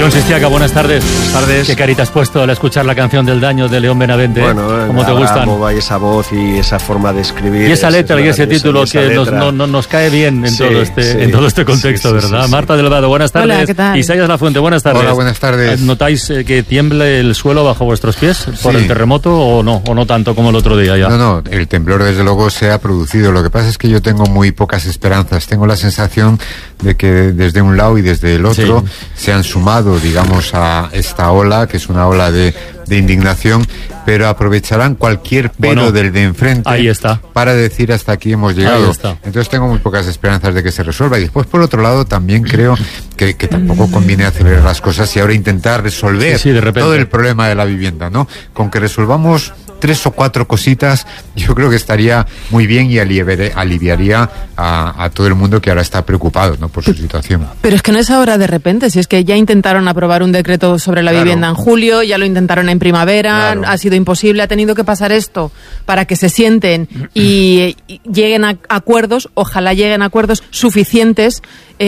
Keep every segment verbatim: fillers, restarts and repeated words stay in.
John Sistiaga, buenas tardes. Buenas tardes. ¿Qué carita has puesto al escuchar la canción del Daño de León Benavente? Bueno, ¿cómo te gustan? Y esa voz y esa forma de escribir. Y esa letra y ese título esa que nos, letra. no, no, nos cae bien en, sí, todo este, sí, en todo este contexto, sí, sí, ¿verdad? sí, sí. Marta Delgado, buenas tardes. Hola, ¿qué tal? Isaías Lafuente, buenas tardes. Hola, buenas tardes. ¿Notáis eh, que tiemble el suelo bajo vuestros pies por Sí. el terremoto o no? ¿O no tanto como el otro día ya? No, no, el temblor desde luego se ha producido. Lo que pasa es que yo tengo muy pocas esperanzas. Tengo la sensación de que desde un lado y desde el otro Sí. se han sumado, digamos, a esta ola, que es una ola de, de indignación, pero aprovecharán cualquier pero Bueno, del de enfrente ahí está. para decir hasta aquí hemos llegado. Ahí está. Entonces tengo muy pocas esperanzas de que se resuelva. Y después, por otro lado, también creo que, que tampoco conviene acelerar las cosas y ahora intentar resolver Sí, sí, de repente. todo el problema de la vivienda, ¿no? Con que resolvamos tres o cuatro cositas, yo creo que estaría muy bien y aliviaría, aliviaría a, a todo el mundo que ahora está preocupado, ¿no?, por su situación. Pero es que no es ahora de repente, si es que ya intentaron aprobar un decreto sobre la Claro. vivienda en julio, ya lo intentaron en primavera, Claro. ha sido imposible, ha tenido que pasar esto para que se sienten y, y lleguen a acuerdos, ojalá lleguen a acuerdos suficientes,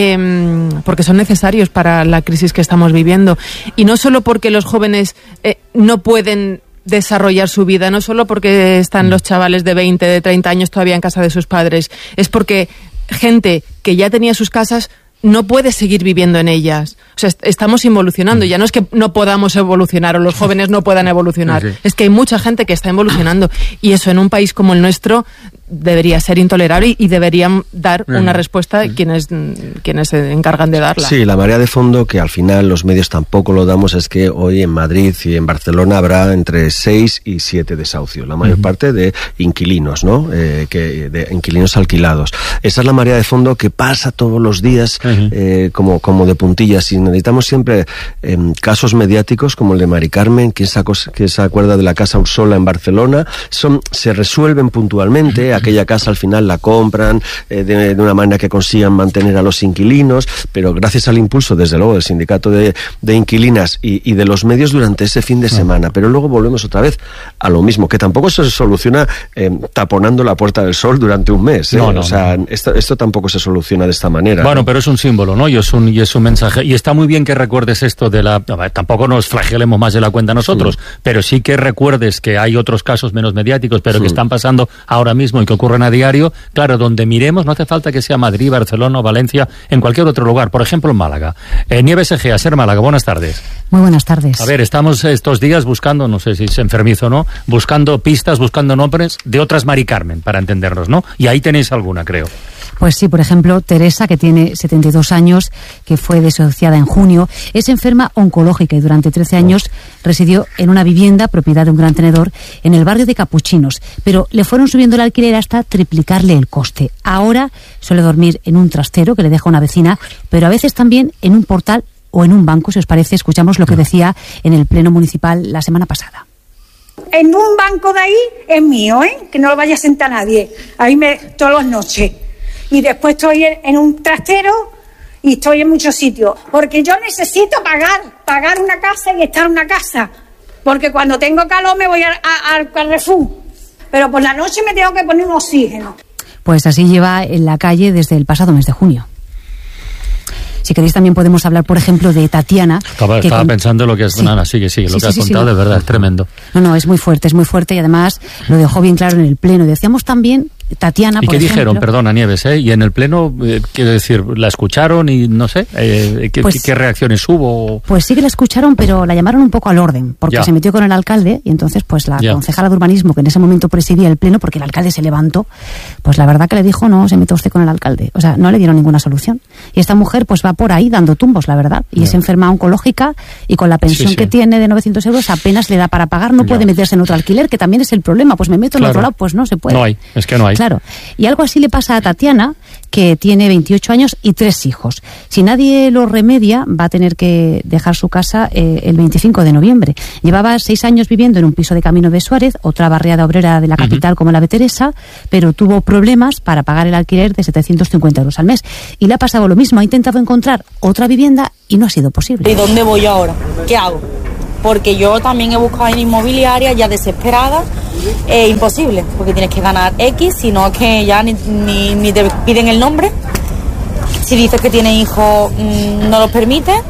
eh, porque son necesarios para la crisis que estamos viviendo. Y no solo porque los jóvenes eh, no pueden desarrollar su vida, no solo porque están los chavales de veinte, de treinta años todavía en casa de sus padres, es porque gente que ya tenía sus casas no puede seguir viviendo en ellas. O sea, est- estamos involucionando. Ya no es que no podamos evolucionar o los jóvenes no puedan evolucionar. Sí, sí. Es que hay mucha gente que está evolucionando. Y eso en un país como el nuestro debería ser intolerable y deberían dar una respuesta quienes, quienes se encargan de darla. Sí, la marea de fondo, que al final los medios tampoco lo damos, es que hoy en Madrid y en Barcelona habrá entre seis y siete desahucios, la mayor uh-huh. parte de inquilinos, ¿no? Eh, que, de inquilinos alquilados. Esa es la marea de fondo que pasa todos los días uh-huh. eh, como, como de puntillas, y necesitamos siempre eh, casos mediáticos como el de Mari Carmen, que se, que se acuerda de la Casa Ursola en Barcelona. Son, se resuelven puntualmente, uh-huh. aquella casa al final la compran eh, de, de una manera que consigan mantener a los inquilinos, pero gracias al impulso, desde luego, del sindicato de, de inquilinas y, y de los medios durante ese fin de uh-huh. semana. Pero luego volvemos otra vez a lo mismo, que tampoco se soluciona eh, taponando la Puerta del Sol durante un mes. ¿eh? No, no, o sea, no. Esto, esto tampoco se soluciona de esta manera. Bueno, ¿no? pero es un símbolo, ¿no? Y es un, y es un mensaje. Y está muy bien que recuerdes esto de la... A ver, tampoco nos flagelemos más de la cuenta nosotros, sí. pero sí que recuerdes que hay otros casos menos mediáticos, pero sí. que están pasando ahora mismo y que ocurren a diario. Claro, donde miremos, no hace falta que sea Madrid, Barcelona o Valencia, en cualquier otro lugar. Por ejemplo, en Málaga. Eh, Nieves Egea, Ser Málaga, buenas tardes. Muy buenas tardes. A ver, estamos estos días buscando, no sé si es enfermizo o no, buscando pistas, buscando nombres de otras Mari Carmen, para entendernos, ¿no? Y ahí tenéis alguna, creo. Pues sí, por ejemplo, Teresa, que tiene setenta y dos años, que fue desahuciada en junio, es enferma oncológica y durante trece años residió en una vivienda propiedad de un gran tenedor en el barrio de Capuchinos, pero le fueron subiendo el alquiler hasta triplicarle el coste. Ahora suele dormir en un trastero que le deja una vecina, pero a veces también en un portal o en un banco. Si os parece, escuchamos lo que decía en el Pleno Municipal la semana pasada. En un banco de ahí es mío, ¿eh? Que no lo vaya a sentar nadie. Ahí me todas las noches. Y después estoy en un trastero y estoy en muchos sitios. Porque yo necesito pagar, pagar una casa y estar en una casa. Porque cuando tengo calor me voy a, a, al Carrefour. Pero por la noche me tengo que poner un oxígeno. Pues así lleva en la calle desde el pasado mes de junio. Si queréis también podemos hablar, por ejemplo, de Tatiana. Estaba, que estaba con... pensando lo que es... Sí. Nana, sigue, sigue. Sí, lo sí, que has sí, contado sí, de no. verdad es tremendo. No, no, es muy fuerte, es muy fuerte y además lo dejó bien claro en el Pleno. Decíamos también, Tatiana, ¿Y por qué ejemplo, dijeron? Perdona, Nieves, ¿eh? Y en el Pleno, eh, quiero decir, ¿la escucharon y no sé? Eh, ¿qué, Pues- ¿Qué reacciones hubo? Pues sí que la escucharon, pero la llamaron un poco al orden, porque Ya. se metió con el alcalde y entonces pues la Ya. concejala de urbanismo, que en ese momento presidía el Pleno, porque el alcalde se levantó, pues la verdad que le dijo, no, se meta usted con el alcalde. O sea, no le dieron ninguna solución. Y esta mujer pues va por ahí dando tumbos, la verdad, y Ya. es enferma oncológica y con la pensión Sí, sí. que tiene de novecientos euros apenas le da para pagar, no Ya. puede meterse en otro alquiler, que también es el problema, pues me meto en Claro. otro lado, pues no se puede. No hay, es que no hay. Claro. Y algo así le pasa a Tatiana, que tiene veintiocho años y tres hijos. Si nadie lo remedia, va a tener que dejar su casa eh, el veinticinco de noviembre. Llevaba seis años viviendo en un piso de Camino de Suárez, otra barriada obrera de la capital uh-huh. como la de Teresa, pero tuvo problemas para pagar el alquiler de setecientos cincuenta euros al mes. Y le ha pasado lo mismo, ha intentado encontrar otra vivienda y no ha sido posible. ¿Y dónde voy ahora? ¿Qué hago? Porque yo también he buscado en inmobiliaria ya desesperada, eh, imposible, porque tienes que ganar X, sino que ya ni, ni, ni te piden el nombre. Si dices que tienes hijos, mmm, no lo permite.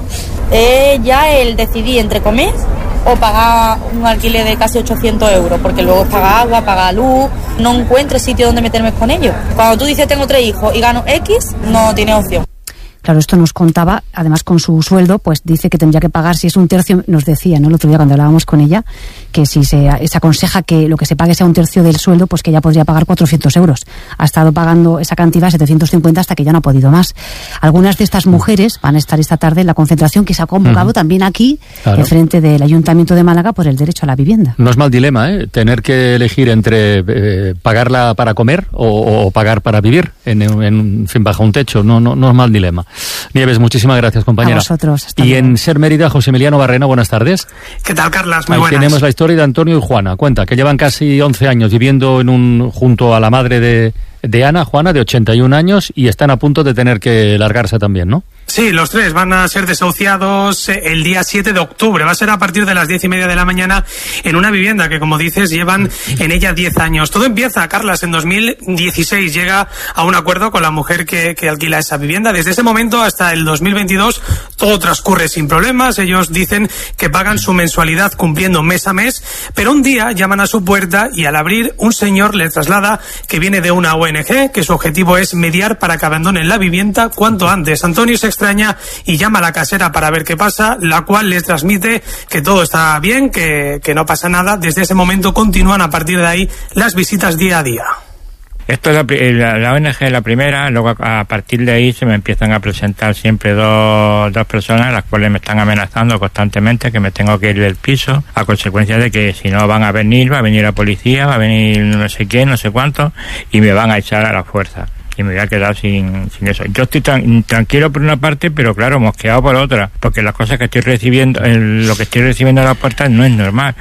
Es ya el decidir entre comer o pagar un alquiler de casi ochocientos euros, porque luego es pagar agua, pagar luz, no encuentro sitio donde meterme con ellos. Cuando tú dices tengo tres hijos y gano X, no tiene opción. Claro, esto nos contaba, además con su sueldo, pues dice que tendría que pagar, si es un tercio, nos decía, ¿no? El otro día cuando hablábamos con ella, que si se, se aconseja que lo que se pague sea un tercio del sueldo, pues que ella podría pagar cuatrocientos euros. Ha estado pagando esa cantidad, setecientos cincuenta, hasta que ya no ha podido más. Algunas de estas mujeres van a estar esta tarde en la concentración que se ha convocado uh-huh. también aquí, claro. enfrente del Ayuntamiento de Málaga, por el derecho a la vivienda. No es mal dilema, ¿eh? Tener que elegir entre eh, pagarla para comer o, o pagar para vivir, en, en, en fin, bajo un techo. No, no, no es mal dilema. Nieves, muchísimas gracias, compañera. A vosotros. Hasta y luego. En Ser Mérida, José Emiliano Barrena, buenas tardes. ¿Qué tal, Carlas? Muy Ahí buenas. Tenemos la historia de Antonio y Juana. Cuenta, que llevan casi once años viviendo en un junto a la madre de, de Ana, Juana, de ochenta y un años, y están a punto de tener que largarse también, ¿no? Sí, los tres van a ser desahuciados el día siete de octubre. Va a ser a partir de las diez y media de la mañana en una vivienda que, como dices, llevan en ella diez años. Todo empieza, Carlas, en dos mil dieciséis. Llega a un acuerdo con la mujer que, que alquila esa vivienda. Desde ese momento hasta el dos mil veintidós todo transcurre sin problemas. Ellos dicen que pagan su mensualidad cumpliendo mes a mes, pero un día llaman a su puerta y al abrir un señor le traslada que viene de una O N G, que su objetivo es mediar para que abandonen la vivienda cuanto antes. Antonio se extraña y llama a la casera para ver qué pasa, la cual les transmite que todo está bien, que, que no pasa nada. Desde ese momento continúan a partir de ahí las visitas día a día. Esto es la, la, la O N G es la primera, luego a, a partir de ahí se me empiezan a presentar siempre dos, dos personas, las cuales me están amenazando constantemente que me tengo que ir del piso, a consecuencia de que si no van a venir, va a venir la policía, va a venir no sé quién, no sé cuánto, y me van a echar a la fuerza. Y me voy a quedar sin, sin eso. Yo estoy tan, tranquilo por una parte, pero claro, mosqueado por otra, porque las cosas que estoy recibiendo, el, lo que estoy recibiendo a las puertas no es normal.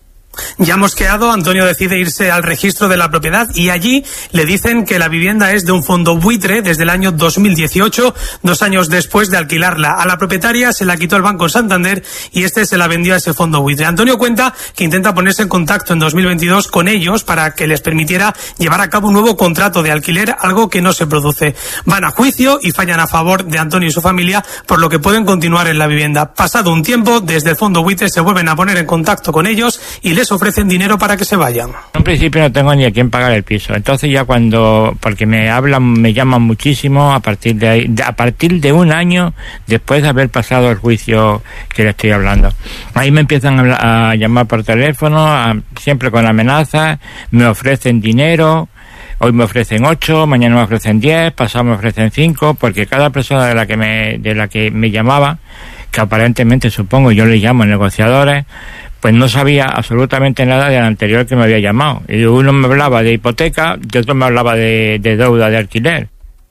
Ya mosqueado, Antonio decide irse al registro de la propiedad y allí le dicen que la vivienda es de un fondo buitre desde el año dos mil dieciocho, dos años después de alquilarla. A la propietaria se la quitó el Banco Santander y este se la vendió a ese fondo buitre. Antonio cuenta que intenta ponerse en contacto en dos mil veintidós con ellos para que les permitiera llevar a cabo un nuevo contrato de alquiler, algo que no se produce. Van a juicio y fallan a favor de Antonio y su familia, por lo que pueden continuar en la vivienda. Pasado un tiempo, desde el fondo buitre se vuelven a poner en contacto con ellos y les ofrecen dinero para que se vayan. En principio no tengo ni a quién pagar el piso, entonces ya cuando, porque me hablan, me llaman muchísimo a partir de ahí, a partir de un año después de haber pasado el juicio que le estoy hablando. Ahí me empiezan a, a llamar por teléfono, a, siempre con amenazas, me ofrecen dinero. Hoy me ofrecen ocho, mañana me ofrecen diez, pasado me ofrecen cinco, porque cada persona de la que me, de la que me llamaba, que aparentemente supongo yo le llamo negociadores, pues no sabía absolutamente nada del anterior que me había llamado. Y uno me hablaba de hipoteca y otro me hablaba de, de deuda de alquiler.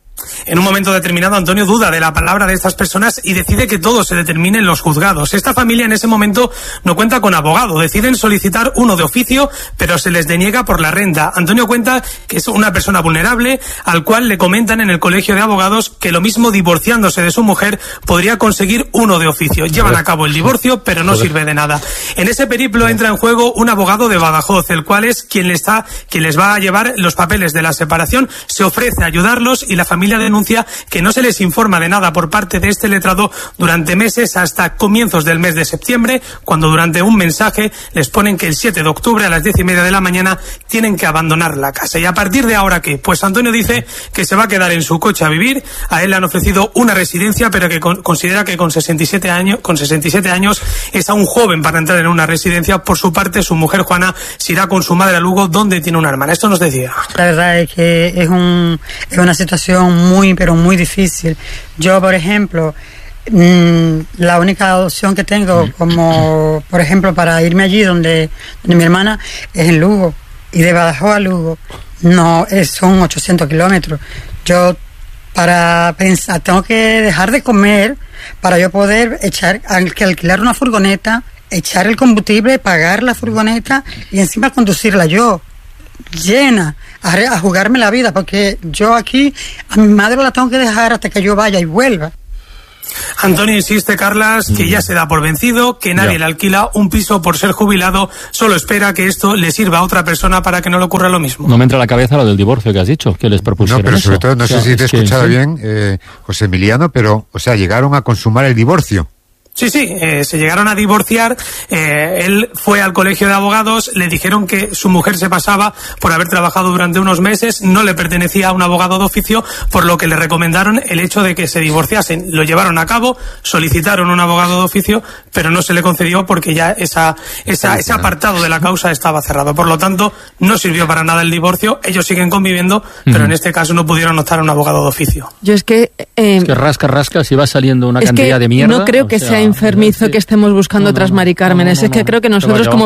En un momento determinado, Antonio duda de la palabra de estas personas y decide que todo se determine en los juzgados. Esta familia en ese momento no cuenta con abogado. Deciden solicitar uno de oficio, pero se les deniega por la renta. Antonio cuenta que es una persona vulnerable, al cual le comentan en el colegio de abogados que lo mismo divorciándose de su mujer podría conseguir uno de oficio. Llevan a cabo el divorcio, pero no sirve de nada. En ese periplo entra en juego un abogado de Badajoz, el cual es quien les, está, quien les va a llevar los papeles de la separación. Se ofrece a ayudarlos y la familia denuncia que no se les informa de nada por parte de este letrado durante meses hasta comienzos del mes de septiembre, cuando durante un mensaje les ponen que el siete de octubre a las diez y media de la mañana tienen que abandonar la casa. Y a partir de ahora, ¿qué? Pues Antonio dice que se va a quedar en su coche a vivir. A él le han ofrecido una residencia, pero que con, considera que con sesenta y siete años, con sesenta y siete años es aún joven para entrar en una residencia. Por su parte, su mujer Juana se irá con su madre a Lugo, donde tiene una hermana. Esto nos decía. La verdad es que es, un, es una situación muy, pero muy difícil. Yo, por ejemplo, mmm, la única opción que tengo, como por ejemplo para irme allí donde, donde mi hermana, es en Lugo, y de Badajoz a Lugo no es, son ochocientos kilómetros. Yo para pensar tengo que dejar de comer para yo poder echar que alquilar una furgoneta, echar el combustible, pagar la furgoneta y encima conducirla yo llena, a, a jugarme la vida, porque yo aquí a mi madre la tengo que dejar hasta que yo vaya y vuelva. Antonio insiste, Carlas, que ya se da por vencido, que nadie ya. le alquila un piso por ser jubilado, solo espera que esto le sirva a otra persona para que no le ocurra lo mismo. No me entra a la cabeza lo del divorcio que has dicho, que les propusieron. No, pero sobre eso. todo, no o sea, sé si te he escuchado que, bien, eh, José Emiliano, pero, o sea, llegaron a consumar el divorcio. Sí, sí, eh, se llegaron a divorciar, eh, él fue al colegio de abogados, le dijeron que su mujer se pasaba por haber trabajado durante unos meses, no le pertenecía a un abogado de oficio, por lo que le recomendaron el hecho de que se divorciasen. Lo llevaron a cabo, solicitaron un abogado de oficio, pero no se le concedió porque ya esa, esa, ese apartado de la causa estaba cerrado. Por lo tanto, no sirvió para nada el divorcio, ellos siguen conviviendo, pero uh-huh. en este caso no pudieron optar a un abogado de oficio. Yo es que... Eh, es que rasca, rasca, si va saliendo una es cantidad que de mierda... No creo que sea, sea enfermizo sí. que estemos buscando no, otras Mari Cármenes. No, no, no, es que creo que nosotros como